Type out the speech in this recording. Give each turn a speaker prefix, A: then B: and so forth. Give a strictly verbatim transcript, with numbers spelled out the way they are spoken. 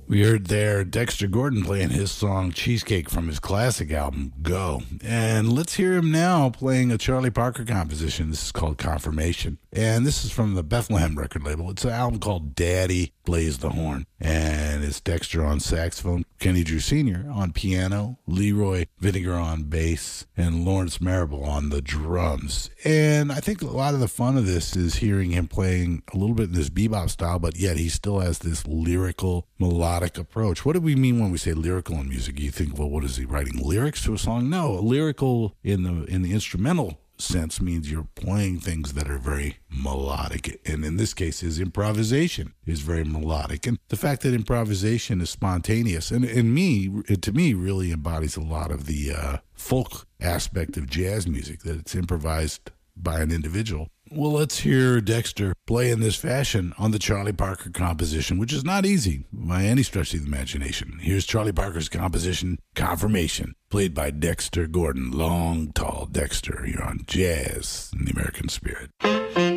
A: We heard there Dexter Gordon playing his song Cheesecake from his classic album, Go. And let's hear him now playing a Charlie Parker composition. This is called Confirmation. And this is from the Bethlehem record label. It's an album called Daddy Plays the Horn. And it's Dexter on saxophone, Kenny Drew Senior on piano, Leroy Vinegar on bass, and Lawrence Marable on the drums. And I think a lot of the fun of this is hearing him playing a little bit in this bebop style, but yet he still has this lyrical, melodic approach. What do we mean when we say lyrical in music? You think, well, what is he writing lyrics to a song? No, lyrical in the in the instrumental sense means you're playing things that are very melodic, and in this case his improvisation is very melodic, and the fact that improvisation is spontaneous and, and me it, to me really embodies a lot of the uh, folk aspect of jazz music, that it's improvised by an individual. Well, let's hear Dexter play in this fashion on the Charlie Parker composition, which is not easy by any stretch of the imagination. Here's Charlie Parker's composition, Confirmation, played by Dexter Gordon. Long, tall Dexter. You're on Jazz in the American Spirit.